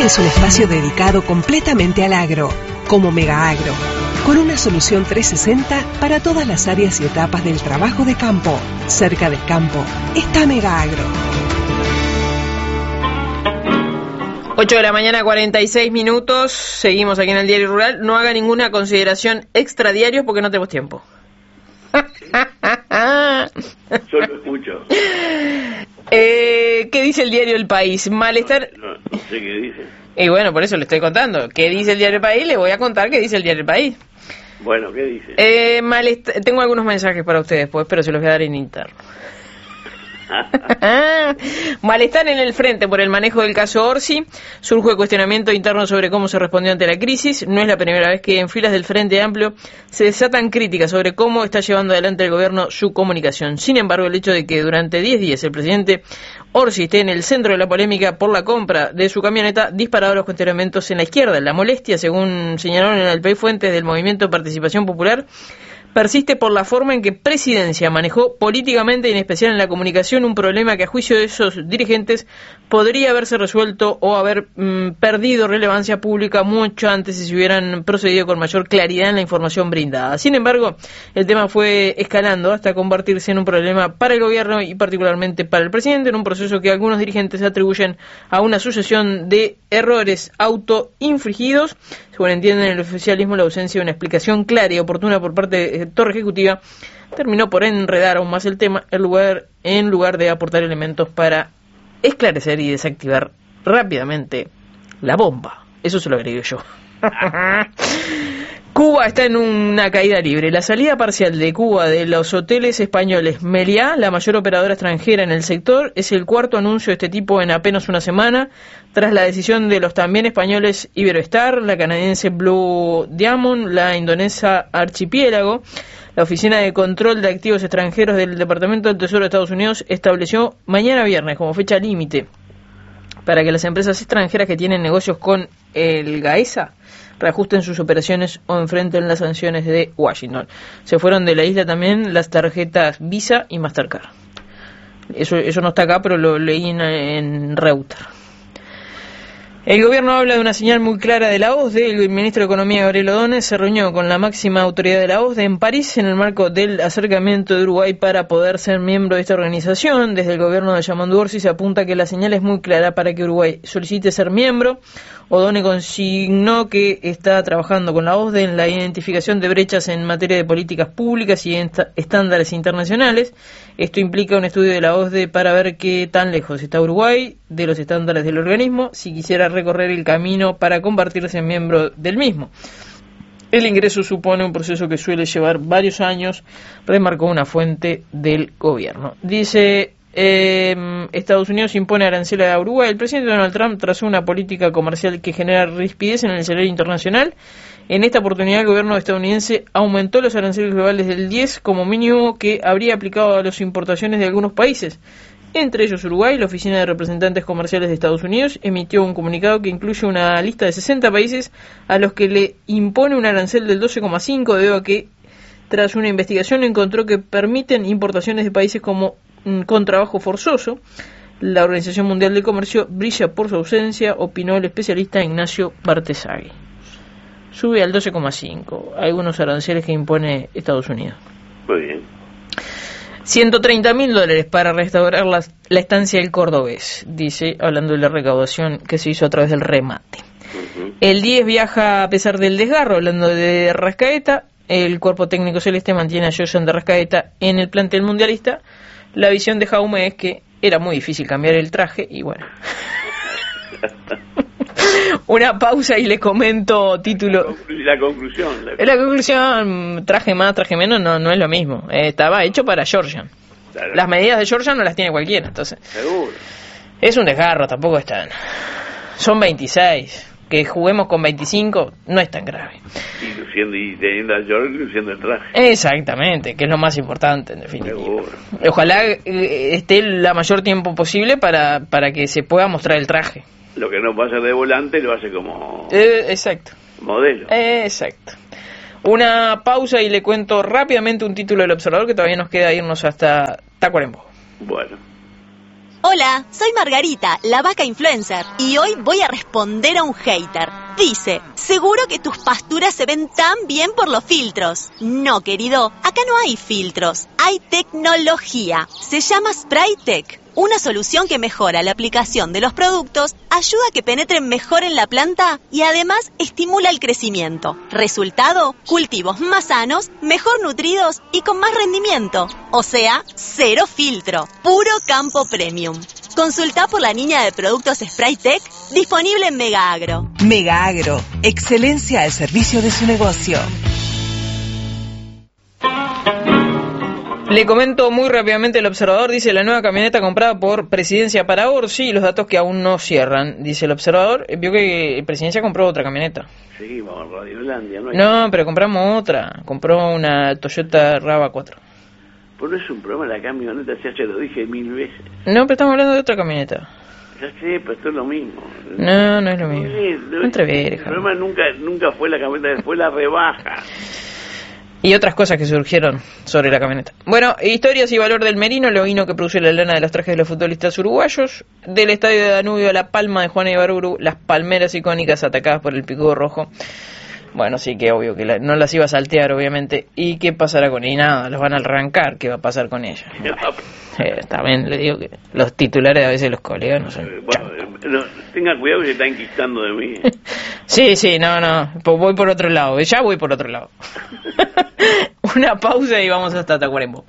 Este es un espacio dedicado completamente al agro, como Mega Agro, con una solución 360 para todas las áreas y etapas del trabajo de campo. Cerca del campo está Mega Agro. 8 de la mañana, 46 minutos. Seguimos aquí en el Diario Rural. No haga ninguna consideración extradiario porque no tenemos tiempo. Yo lo escucho. ¿Qué dice el diario El País? Malestar... No sé qué dice. Y bueno, por eso le estoy contando. ¿Qué dice el diario El País? Le voy a contar qué dice el diario El País. Bueno, ¿qué dice? Tengo algunos mensajes para ustedes después, pero se los voy a dar en interno. Malestar en el frente por el manejo del caso Orsi. Surge cuestionamiento interno sobre cómo se respondió ante la crisis. No es la primera vez que en filas del Frente Amplio se desatan críticas sobre cómo está llevando adelante el gobierno su comunicación. Sin embargo, el hecho de que durante 10 días el presidente Orsi esté en el centro de la polémica por la compra de su camioneta disparado los cuestionamientos en la izquierda. La molestia, según señalaron en el País fuentes del Movimiento de Participación Popular, persiste por la forma en que Presidencia manejó políticamente y en especial en la comunicación un problema que a juicio de esos dirigentes podría haberse resuelto o haber perdido relevancia pública mucho antes si se hubieran procedido con mayor claridad en la información brindada. Sin embargo, el tema fue escalando hasta convertirse en un problema para el gobierno y particularmente para el presidente, en un proceso que algunos dirigentes atribuyen a una sucesión de errores autoinfligidos. Según entienden el oficialismo, la ausencia de una explicación clara y oportuna por parte del sector ejecutiva terminó por enredar aún más el tema en lugar de aportar elementos para esclarecer y desactivar rápidamente la bomba. Eso se lo agregué yo. Cuba está en una caída libre. La salida parcial de Cuba de los hoteles españoles Meliá, la mayor operadora extranjera en el sector, es el cuarto anuncio de este tipo en apenas una semana, tras la decisión de los también españoles Iberoestar, la canadiense Blue Diamond, la indonesa Archipiélago. La Oficina de Control de Activos Extranjeros del Departamento del Tesoro de Estados Unidos estableció mañana viernes como fecha límite para que las empresas extranjeras que tienen negocios con el GAESA reajusten sus operaciones o enfrenten las sanciones de Washington. Se fueron de la isla también las tarjetas Visa y Mastercard. Eso no está acá, pero lo leí en Reuters. El gobierno habla de una señal muy clara de la OSDE. El ministro de Economía, Gabriel Ordóñez, se reunió con la máxima autoridad de la OSDE en París en el marco del acercamiento de Uruguay para poder ser miembro de esta organización. Desde el gobierno de Yamandu Orsi se apunta que la señal es muy clara para que Uruguay solicite ser miembro. Ordóñez consignó que está trabajando con la OSDE en la identificación de brechas en materia de políticas públicas y estándares internacionales. Esto implica un estudio de la OSDE para ver qué tan lejos está Uruguay de los estándares del organismo, si quisiera recorrer el camino para convertirse en miembro del mismo. El ingreso supone un proceso que suele llevar varios años, remarcó una fuente del gobierno. Dice, Estados Unidos impone aranceles a Uruguay. El presidente Donald Trump trazó una política comercial que genera rispidez en el escenario internacional. En esta oportunidad, el gobierno estadounidense aumentó los aranceles globales del 10 como mínimo que habría aplicado a las importaciones de algunos países. Entre ellos Uruguay. La Oficina de Representantes Comerciales de Estados Unidos emitió un comunicado que incluye una lista de 60 países a los que le impone un arancel del 12,5 debido a que, tras una investigación, encontró que permiten importaciones de países como con trabajo forzoso. La Organización Mundial del Comercio brilla por su ausencia, opinó el especialista Ignacio Bartesagui. Sube al 12,5, algunos aranceles que impone Estados Unidos. Muy bien. $130.000 para restaurar la estancia del Cordobés, dice, hablando de la recaudación que se hizo a través del remate. El 10 viaja a pesar del desgarro, hablando de Rascaeta. El cuerpo técnico celeste mantiene a Josan de Rascaeta en el plantel mundialista. La visión de Jaume es que era muy difícil cambiar el traje y bueno. Una pausa y le comento título. La conclusión. La conclusión, traje más, traje menos, no es lo mismo. Estaba hecho para Georgian. Claro. Las medidas de Georgian no las tiene cualquiera, entonces. Seguro. Es un desgarro, tampoco es tan. Son 26. Que juguemos con 25 no es tan grave. Y teniendo a George luciendo el traje. Exactamente, que es lo más importante en definitiva. Seguro. Ojalá esté el mayor tiempo posible para que se pueda mostrar el traje. Lo que no pasa de volante lo hace como exacto. Modelo. Exacto. Una pausa y le cuento rápidamente un título del Observador que todavía nos queda irnos hasta Tacuarembó. Bueno. Hola, soy Margarita, la vaca influencer, y hoy voy a responder a un hater. Dice, seguro que tus pasturas se ven tan bien por los filtros. No, querido, acá no hay filtros, hay tecnología. Se llama SprayTech, una solución que mejora la aplicación de los productos, ayuda a que penetren mejor en la planta y además estimula el crecimiento. Resultado, cultivos más sanos, mejor nutridos y con más rendimiento. O sea, cero filtro, puro campo premium. Consulta por la línea de productos SprayTech disponible en Mega Agro. Mega Agro, excelencia al servicio de su negocio. Le comento muy rápidamente, el observador dice la nueva camioneta comprada por Presidencia para Orsi y los datos que aún no cierran. Dice el observador, vio que Presidencia compró otra camioneta. Seguimos en Radiolandia, ¿no? No, pero compramos otra. Compró una Toyota RAV4. Pues no es un problema la camioneta, ya lo dije 1000 veces. No, pero estamos hablando de otra camioneta. Ya sé, pero esto es lo mismo. No, no es lo mismo. No entreveres, el problema nunca fue la camioneta, fue la rebaja. Y otras cosas que surgieron sobre la camioneta. Bueno, historias y valor del merino, el ovino que produce la lana de los trajes de los futbolistas uruguayos, del estadio de Danubio a la Palma de Juan Ibarburu, las palmeras icónicas atacadas por el picudo rojo. Bueno, sí que obvio que no las iba a saltear, obviamente. ¿Y qué pasará con ella? Y nada, las van a arrancar. ¿Qué va a pasar con ella? También le digo que los titulares a veces los colegas no son... tenga cuidado que se está enquistando de mí. Sí, no, pues voy por otro lado. Ya voy por otro lado. Una pausa y vamos hasta Tacuarembó.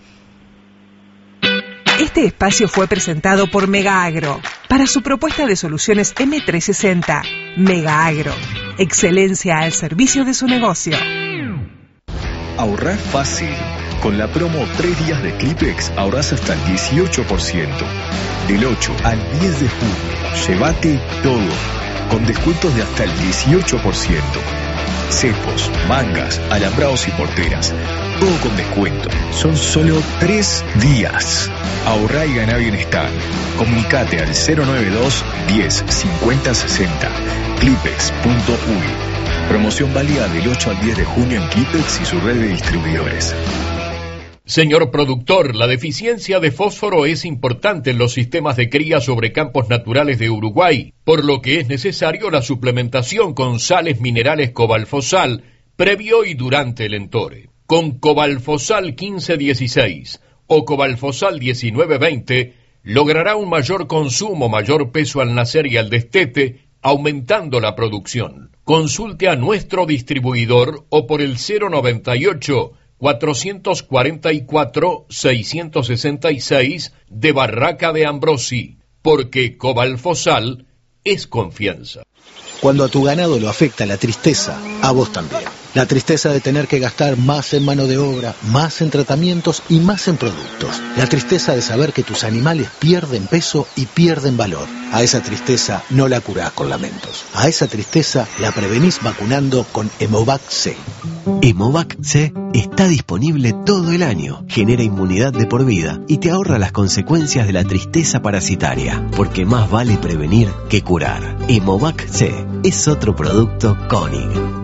Este espacio fue presentado por Mega Agro para su propuesta de soluciones M360. Mega Agro, excelencia al servicio de su negocio. Ahorrar fácil. Con la promo 3 días de Clipex ahorras hasta el 18%. Del 8 al 10 de junio, llévate todo, con descuentos de hasta el 18%. Cepos, mangas, alambrados y porteras, todo con descuento. Son solo 3 días. Ahorrá y ganá bienestar. Comunicate al 092 10 50 60. Clipex.uy. Promoción válida del 8 al 10 de junio en Clipex y su red de distribuidores. Señor productor, la deficiencia de fósforo es importante en los sistemas de cría sobre campos naturales de Uruguay, por lo que es necesario la suplementación con sales minerales Cobalfosal previo y durante el entore. Con Cobalfosal 1516 o Cobalfosal 1920 logrará un mayor consumo, mayor peso al nacer y al destete, aumentando la producción. Consulte a nuestro distribuidor o por el 098 444-666 de Barraca de Ambrosi, porque Cobalfosal es confianza. Cuando a tu ganado lo afecta la tristeza, a vos también. La tristeza de tener que gastar más en mano de obra, más en tratamientos y más en productos. La tristeza de saber que tus animales pierden peso y pierden valor. A esa tristeza no la curás con lamentos. A esa tristeza la prevenís vacunando con Hemovac C. Hemovac C está disponible todo el año, genera inmunidad de por vida y te ahorra las consecuencias de la tristeza parasitaria, porque más vale prevenir que curar. Hemovac C es otro producto Koenig.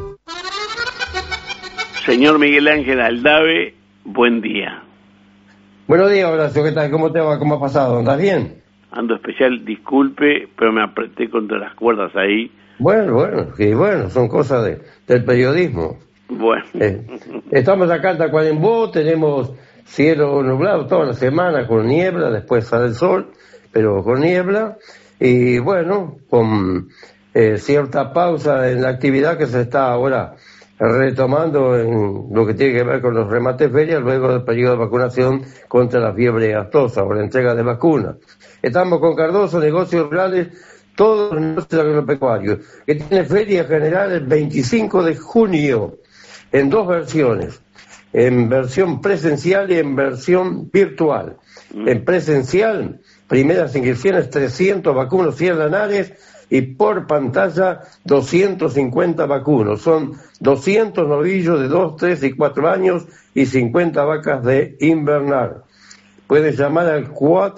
Señor Miguel Ángel Aldave, buen día. Buenos días, Horacio, ¿qué tal? ¿Cómo te va? ¿Cómo ha pasado? ¿Estás bien? Ando especial, disculpe, pero me apreté contra las cuerdas ahí. Bueno, son cosas del periodismo. Bueno. Estamos acá en Tacuarembó, tenemos cielo nublado toda la semana con niebla, después sale el sol, pero con niebla, y bueno, con cierta pausa en la actividad que se está ahora retomando en lo que tiene que ver con los remates ferias luego del periodo de vacunación contra la fiebre aftosa o la entrega de vacunas. Estamos con Cardoso, Negocios Rurales, todos los negocios agropecuarios, que tiene feria general el 25 de junio, en 2 versiones, en versión presencial y en versión virtual. En presencial, primeras inscripciones 300 vacunos 100 lanares, y por pantalla 250 vacunos. Son 200 novillos de 2, 3 y 4 años y 50 vacas de invernal. Puedes llamar al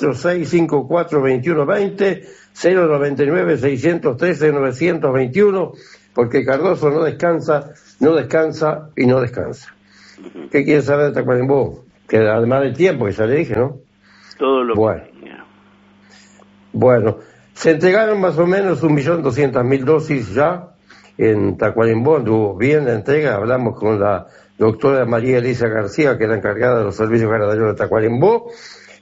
4654-2120, 099-613-921, porque Cardoso no descansa y no descansa. ¿Qué quieres saber de Tacuarembó? Que además del tiempo, que ya le dije, ¿no? Todo lo bueno. Bueno, se entregaron más o menos 1.200.000 dosis ya en Tacuarembó, anduvo bien la entrega. Hablamos con la doctora María Elisa García, que era encargada de los servicios ganaderos de Tacuarembó,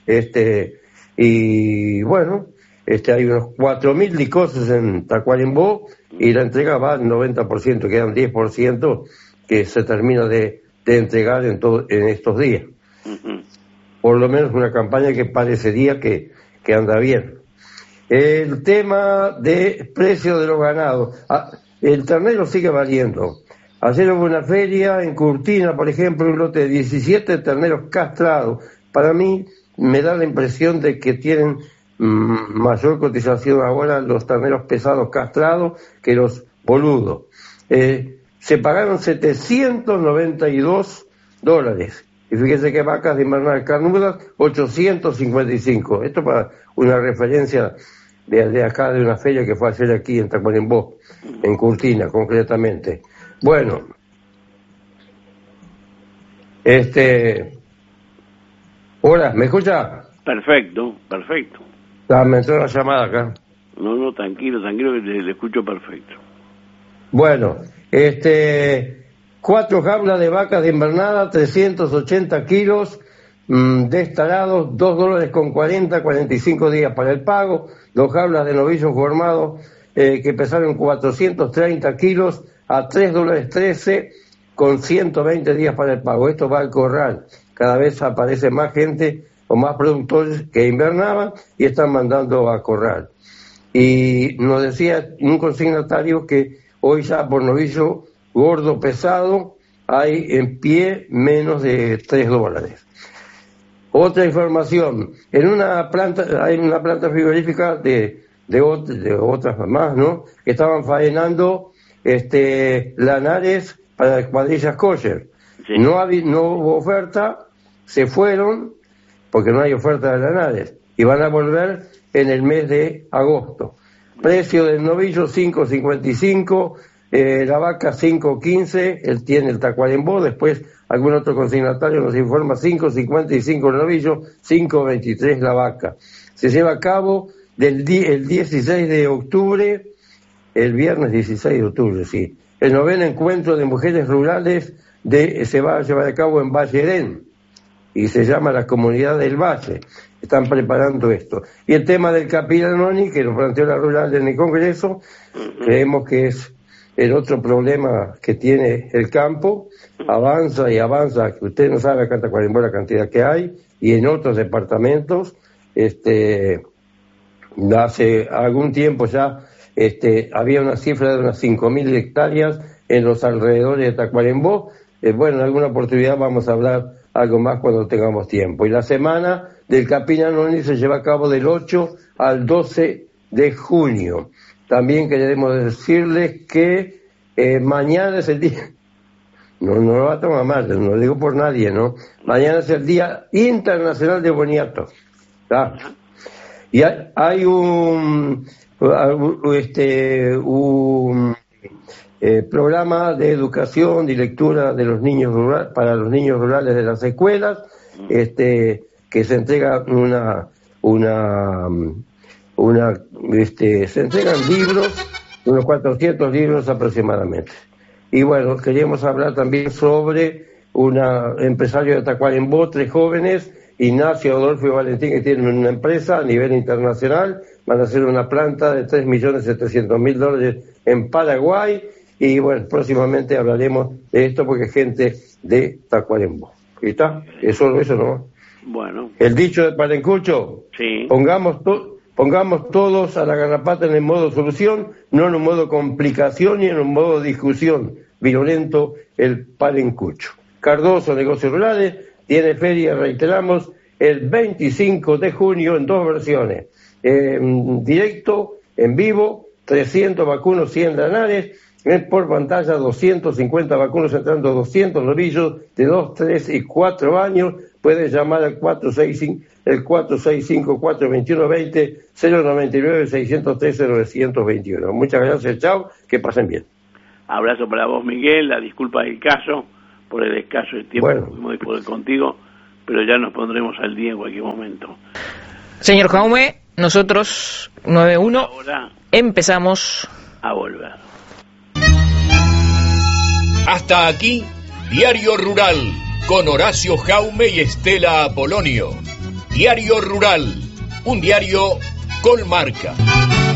y bueno, hay unos 4.000 licosos en Tacuarembó y la entrega va al 90%, quedan 10% que se termina de entregar en estos días. Uh-huh. Por lo menos una campaña que parecería que anda bien. El tema de precio de los ganados. El ternero sigue valiendo. Ayer hubo una feria en Curtina, por ejemplo, un lote de 17 terneros castrados. Para mí me da la impresión de que tienen mayor cotización ahora los terneros pesados castrados que los boludos. Se pagaron $792. Y fíjese que vacas de invernal carnudas, 855. Esto para una referencia de acá, de una feria que fue ayer aquí en Tacuarembó, en Curtina, concretamente. Bueno, hola, ¿me escucha? Perfecto. Me entró la llamada acá. No, tranquilo, que le escucho perfecto. Bueno, 4 jaulas de vacas de invernada, 380 kilos, destalados, $2.40, 45 días para el pago. 2 jaulas de novillos formados que pesaron 430 kilos a $3.13 con 120 días para el pago. Esto va al corral. Cada vez aparece más gente o más productores que invernaban y están mandando a corral. Y nos decía un consignatario que hoy ya por novillo gordo pesado hay en pie menos de $3. Otra información, hay una planta frigorífica de otras más, ¿no? Que estaban faenando lanares para cuadrillas kosher. Sí. No hubo oferta, se fueron porque no hay oferta de lanares y van a volver en el mes de agosto. Precio del novillo $5.55, la vaca $5.15, él tiene el Tacuarembó. Después algún otro consignatario nos informa $5.55 el novillo, $5.23 la vaca. Se lleva a cabo el 16 de octubre, el viernes 16 de octubre, sí. El 9º encuentro de mujeres rurales se va a llevar a cabo en Valle Edén y se llama la Comunidad del Valle. Están preparando esto. Y el tema del Capitanoni, que lo planteó la rural en el Congreso, creemos que es el otro problema que tiene el campo. Avanza y avanza, que usted no sabe acá en Tacuarembó la cantidad que hay, y en otros departamentos. Hace algún tiempo ya había una cifra de unas 5.000 hectáreas en los alrededores de Tacuarembó. Bueno, en alguna oportunidad vamos a hablar algo más cuando tengamos tiempo. Y la semana del Capitanoni se lleva a cabo del 8 al 12 de junio. También queremos decirles que mañana es el día... No lo va a tomar mal, no lo digo por nadie, ¿no? Mañana es el Día Internacional de Boniato. ¿Tá? Y hay un programa de educación y lectura de los niños rurales, para los niños rurales de las escuelas, que se entrega se entregan libros, unos 400 libros aproximadamente. Y bueno, queríamos hablar también sobre un empresario de Tacuarembó, 3 jóvenes, Ignacio, Adolfo y Valentín, que tienen una empresa a nivel internacional. Van a hacer una planta de $3.700.000 en Paraguay. Y bueno, próximamente hablaremos de esto porque es gente de Tacuarembó. ¿Y está? Es solo eso, ¿no? Bueno. El dicho de Palencucho. Sí. Pongamos todos a la garrapata en el modo solución, no en un modo complicación ni en un modo discusión violento, el Palencucho. Cardoso Negocios Rurales tiene feria, reiteramos, el 25 de junio en 2 versiones. Directo, en vivo, 300 vacunos, 100 lanares, por pantalla 250 vacunos entrando 200 novillos de 2, 3 y 4 años. Puedes llamar al 465-421-20, 099-603-921. Muchas gracias, chao, que pasen bien. Abrazo para vos, Miguel, la disculpa del caso, por el escaso tiempo que pudimos disponer contigo, pero ya nos pondremos al día en cualquier momento. Señor Jaume, Nosotros, 9-1, Ahora empezamos a volver. Hasta aquí, Diario Rural, con Horacio Jaume y Estela Apolonio. Diario Rural, un diario con marca.